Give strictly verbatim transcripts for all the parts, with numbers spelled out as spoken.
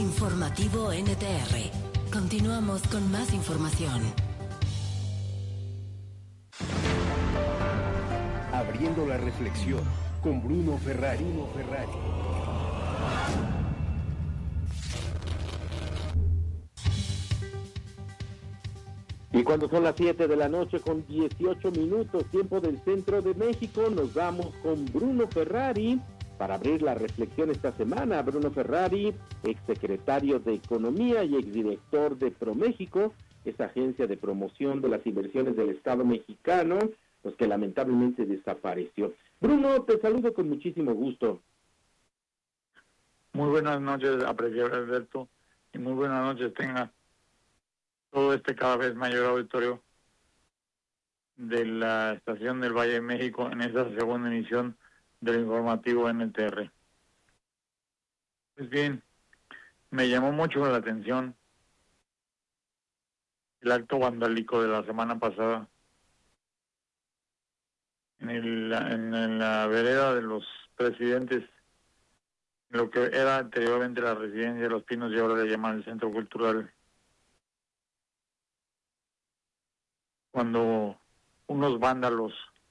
Informativo N T R. Continuamos con más información. Abriendo la reflexión con Bruno Ferrari. Bruno Ferrari. Y cuando son las siete de la noche con dieciocho minutos, tiempo del centro de México, nos vamos con Bruno Ferrari para abrir la reflexión esta semana. Bruno Ferrari, exsecretario de Economía y exdirector de ProMéxico, esa agencia de promoción de las inversiones del Estado mexicano, pues que lamentablemente desapareció. Bruno, te saludo con muchísimo gusto. Muy buenas noches, apreciable Alberto, y muy buenas noches tenga todo este cada vez mayor auditorio de la estación del Valle de México en esta segunda emisión del informativo N T R. Pues bien, me llamó mucho la atención el acto vandálico de la semana pasada en, el, en, en la vereda de los presidentes, lo que era anteriormente la residencia de Los Pinos y ahora le llaman el Centro Cultural, cuando unos vándalos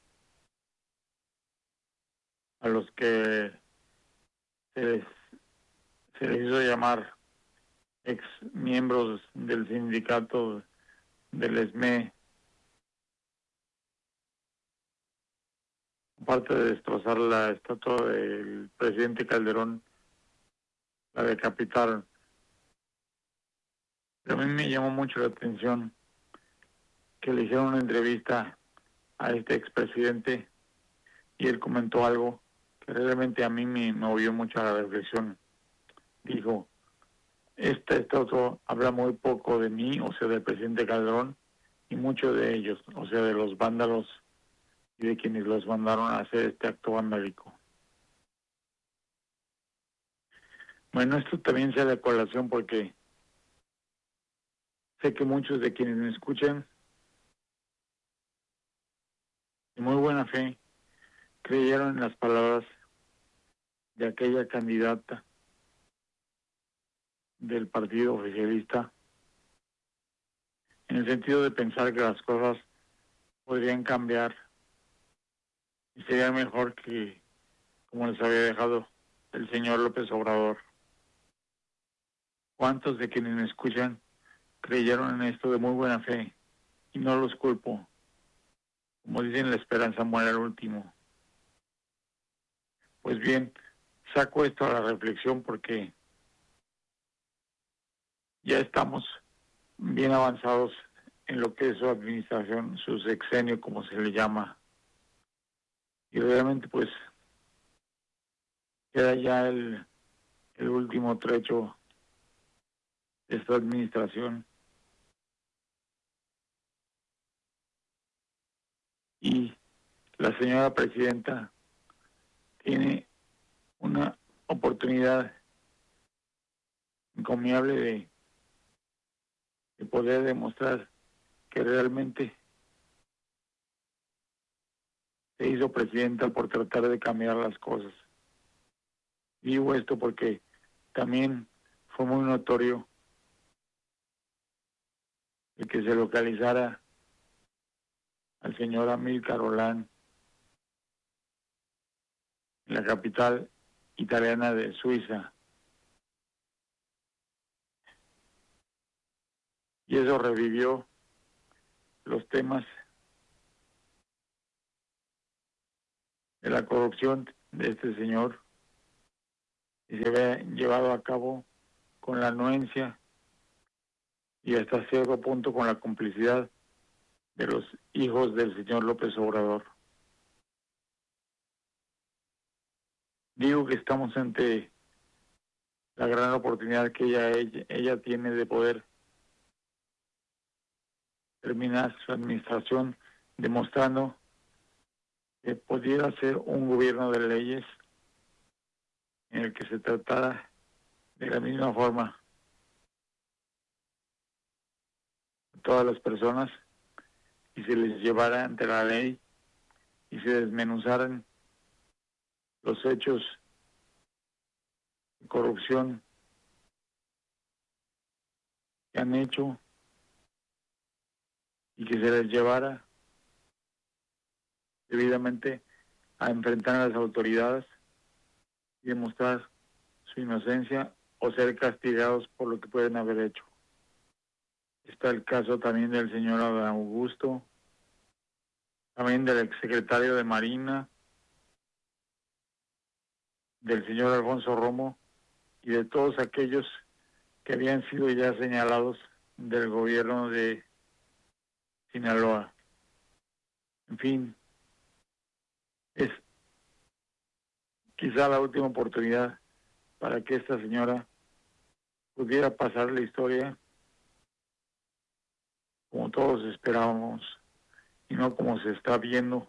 a los que se les, se les hizo llamar ex miembros del sindicato del E S M E, aparte de destrozar la estatua del presidente Calderón, la decapitaron. Pero a mí me llamó mucho la atención que le hicieron una entrevista a este expresidente y él comentó algo que realmente a mí me movió mucho a la reflexión. Dijo, esta estatua habla muy poco de mí, o sea, del presidente Calderón, y mucho de ellos, o sea, de los vándalos y de quienes los mandaron a hacer este acto vandálico. Bueno, esto también sea de colación porque sé que muchos de quienes me escuchan, de muy buena fe, creyeron en las palabras de aquella candidata del partido oficialista, en el sentido de pensar que las cosas podrían cambiar y sería mejor que, como les había dejado el señor López Obrador. ¿Cuántos de quienes me escuchan creyeron en esto de muy buena fe? Y no los culpo. Como dicen, la esperanza muere al último. Pues bien, saco esto a la reflexión porque ya estamos bien avanzados en lo que es su administración, su sexenio, como se le llama. Y realmente, pues, queda ya el, el último trecho de esta administración. Y la señora presidenta tiene una oportunidad encomiable de, de poder demostrar que realmente se hizo presidenta por tratar de cambiar las cosas. Digo esto porque también fue muy notorio el que se localizara al señor Amílcar Rolán en la capital italiana de Suiza. Y eso revivió los temas de la corrupción de este señor y se había llevado a cabo con la anuencia y hasta cierto punto con la complicidad de los hijos del señor López Obrador. Digo que estamos ante la gran oportunidad que ella, ella, ella tiene de poder terminar su administración demostrando que pudiera ser un gobierno de leyes en el que se tratara de la misma forma a todas las personas y se les llevara ante la ley y se desmenuzaran los hechos de corrupción que han hecho y que se les llevara debidamente a enfrentar a las autoridades y demostrar su inocencia o ser castigados por lo que pueden haber hecho. Está el caso también del señor Adán Augusto, también del exsecretario de Marina, del señor Alfonso Romo y de todos aquellos que habían sido ya señalados del gobierno de Sinaloa. En fin, es quizá la última oportunidad para que esta señora pudiera pasar la historia como todos esperábamos y no como se está viendo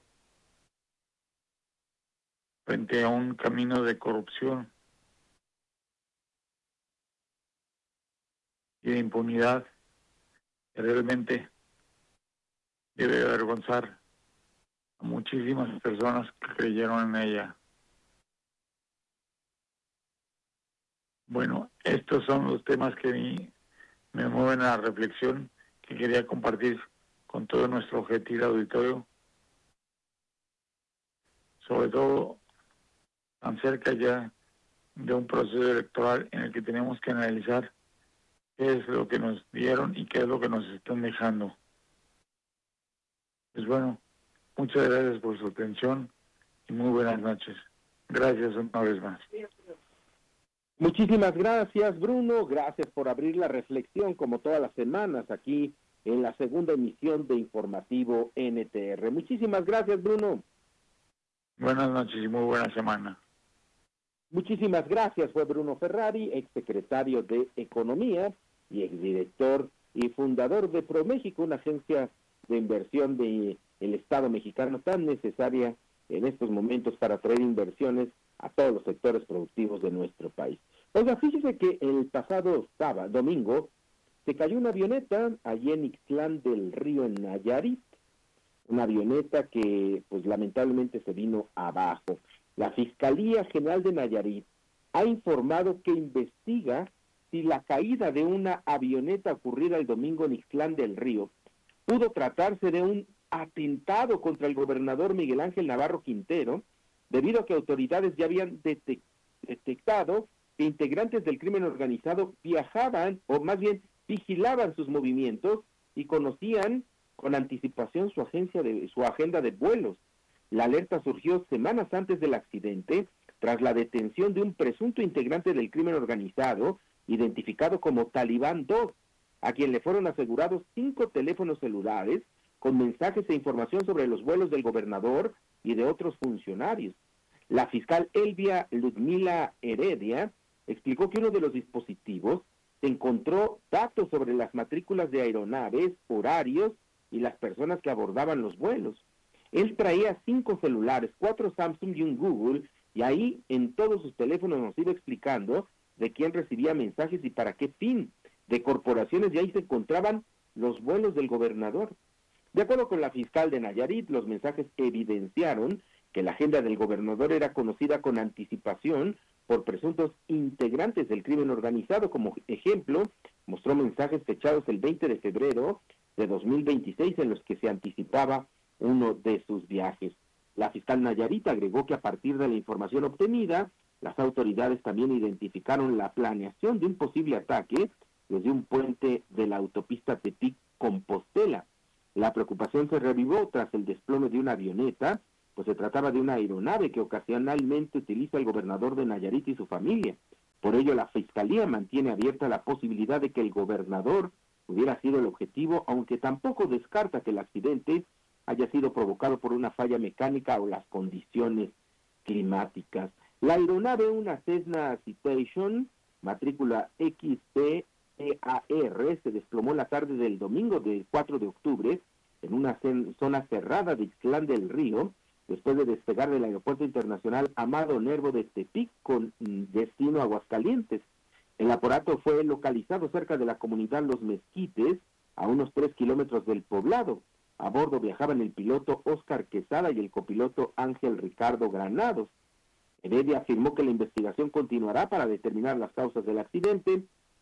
frente a un camino de corrupción y de impunidad que realmente debe avergonzar a muchísimas personas que creyeron en ella. Bueno, estos son los temas que me, me mueven a la reflexión que quería compartir con todo nuestro gentil auditorio, sobre todo tan cerca ya de un proceso electoral en el que tenemos que analizar qué es lo que nos dieron y qué es lo que nos están dejando. Pues bueno, muchas gracias por su atención y muy buenas noches. Gracias una vez más. Muchísimas gracias, Bruno. Gracias por abrir la reflexión como todas las semanas aquí en la segunda emisión de Informativo N T R. Muchísimas gracias, Bruno. Buenas noches y muy buena semana. Muchísimas gracias. Fue Bruno Ferrari, exsecretario de Economía y exdirector y fundador de ProMéxico, una agencia de inversión del Estado mexicano tan necesaria en estos momentos para atraer inversiones a todos los sectores productivos de nuestro país. Oiga, fíjese que el pasado sábado, domingo, se cayó una avioneta allí en Ixtlán del Río, en Nayarit, una avioneta que pues lamentablemente se vino abajo. La Fiscalía General de Nayarit ha informado que investiga si la caída de una avioneta ocurrida el domingo en Ixtlán del Río pudo tratarse de un atentado contra el gobernador Miguel Ángel Navarro Quintero, debido a que autoridades ya habían detec- detectado que integrantes del crimen organizado viajaban, o más bien vigilaban sus movimientos y conocían con anticipación su agencia de su agenda de vuelos. La alerta surgió semanas antes del accidente, tras la detención de un presunto integrante del crimen organizado, identificado como Talibán dos, a quien le fueron asegurados cinco teléfonos celulares con mensajes e información sobre los vuelos del gobernador y de otros funcionarios. La fiscal Elvia Ludmila Heredia explicó que uno de los dispositivos se encontró datos sobre las matrículas de aeronaves, horarios y las personas que abordaban los vuelos. Él traía cinco celulares, cuatro Samsung y un Google, y ahí en todos sus teléfonos nos iba explicando de quién recibía mensajes y para qué fin, de corporaciones, y ahí se encontraban los vuelos del gobernador. De acuerdo con la fiscal de Nayarit, los mensajes evidenciaron que la agenda del gobernador era conocida con anticipación por presuntos integrantes del crimen organizado. Como ejemplo, mostró mensajes fechados el veinte de febrero de dos mil veintiséis en los que se anticipaba uno de sus viajes. La fiscal Nayarit agregó que a partir de la información obtenida, las autoridades también identificaron la planeación de un posible ataque desde un puente de la autopista Tepic-Compostela. La preocupación se revivó tras el desplome de una avioneta, pues se trataba de una aeronave que ocasionalmente utiliza el gobernador de Nayarit y su familia. Por ello, la Fiscalía mantiene abierta la posibilidad de que el gobernador hubiera sido el objetivo, aunque tampoco descarta que el accidente haya sido provocado por una falla mecánica o las condiciones climáticas. La aeronave, una Cessna Citation, matrícula X P E A R, se desplomó la tarde del domingo del cuatro de octubre en una zona cerrada de Ixtlán del Río, después de despegar del Aeropuerto Internacional Amado Nervo de Tepic con destino a Aguascalientes. El aparato fue localizado cerca de la comunidad Los Mezquites, a unos tres kilómetros del poblado. A bordo viajaban el piloto Óscar Quesada y el copiloto Ángel Ricardo Granados. Heredia afirmó que la investigación continuará para determinar las causas del accidente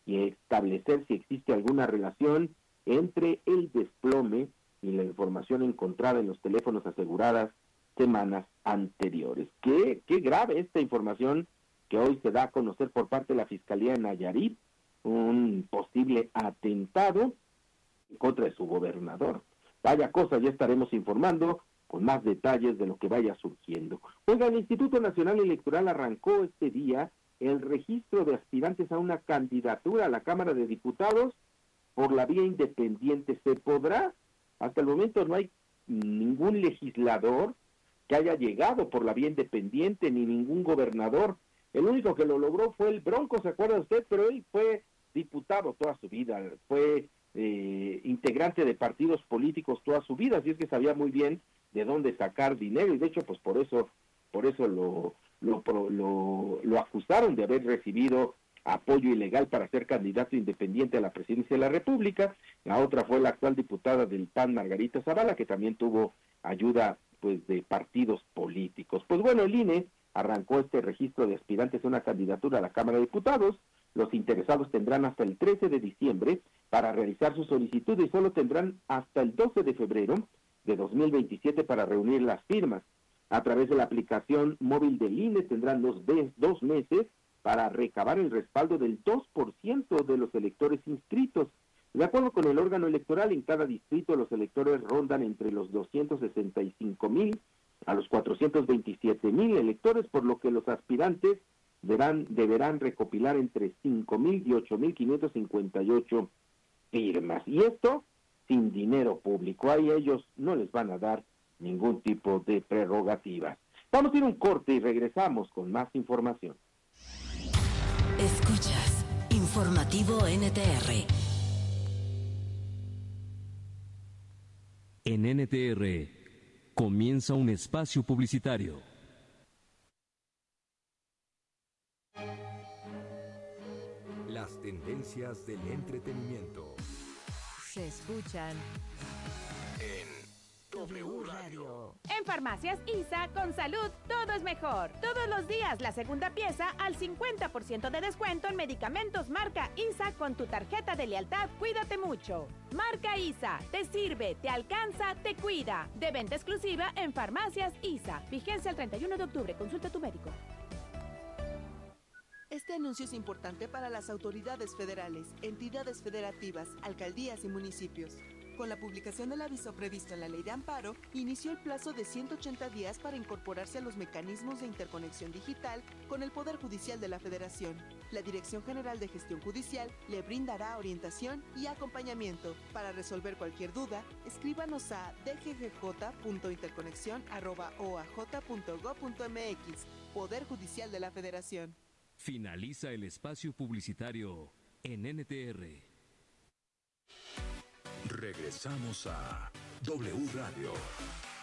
y establecer si existe alguna relación entre el desplome y la información encontrada en los teléfonos aseguradas semanas anteriores. Qué, qué grave esta información que hoy se da a conocer por parte de la Fiscalía de Nayarit, un posible atentado en contra de su gobernador. Vaya cosa, ya estaremos informando con más detalles de lo que vaya surgiendo. Oiga, el Instituto Nacional Electoral arrancó este día el registro de aspirantes a una candidatura a la Cámara de Diputados por la vía independiente. ¿Se podrá? Hasta el momento no hay ningún legislador que haya llegado por la vía independiente, ni ningún gobernador. El único que lo logró fue el Bronco, ¿se acuerda usted? Pero él fue diputado toda su vida, fue eh, integrante de partidos políticos toda su vida, así es que sabía muy bien de dónde sacar dinero, y de hecho, pues por eso, por eso lo, lo, lo, lo acusaron de haber recibido apoyo ilegal para ser candidato independiente a la presidencia de la República. La otra fue la actual diputada del P A N, Margarita Zavala, que también tuvo ayuda pues de partidos políticos. Pues bueno, el I N E arrancó este registro de aspirantes a una candidatura a la Cámara de Diputados. Los interesados tendrán hasta el trece de diciembre para realizar su solicitud y solo tendrán hasta el doce de febrero de dos mil veintisiete para reunir las firmas. A través de la aplicación móvil del I N E tendrán los dos meses para recabar el respaldo del dos por ciento de los electores inscritos. De acuerdo con el órgano electoral, en cada distrito los electores rondan entre los doscientos sesenta y cinco mil a los cuatrocientos veintisiete mil electores, por lo que los aspirantes deberán, deberán recopilar entre cinco mil y ocho mil quinientos cincuenta y ocho firmas. Y esto sin dinero público. Ahí ellos no les van a dar ningún tipo de prerrogativas. Vamos a ir a un corte y regresamos con más información. Escuchas Informativo N T R. En N T R comienza un espacio publicitario. Las tendencias del entretenimiento se escuchan en W Radio. En Farmacias I S A, con salud, todo es mejor. Todos los días, la segunda pieza al cincuenta por ciento de descuento en medicamentos marca I S A con tu tarjeta de lealtad Cuídate Mucho. Marca I S A, te sirve, te alcanza, te cuida. De venta exclusiva en Farmacias I S A. Vigencia el treinta y uno de octubre. Consulta a tu médico. Este anuncio es importante para las autoridades federales, entidades federativas, alcaldías y municipios. Con la publicación del aviso previsto en la Ley de Amparo, inició el plazo de ciento ochenta días para incorporarse a los mecanismos de interconexión digital con el Poder Judicial de la Federación. La Dirección General de Gestión Judicial le brindará orientación y acompañamiento. Para resolver cualquier duda, escríbanos a d g g j punto interconexión arroba o a j punto gob punto m x, Poder Judicial de la Federación. Finaliza el espacio publicitario en N T R. Regresamos a W Radio.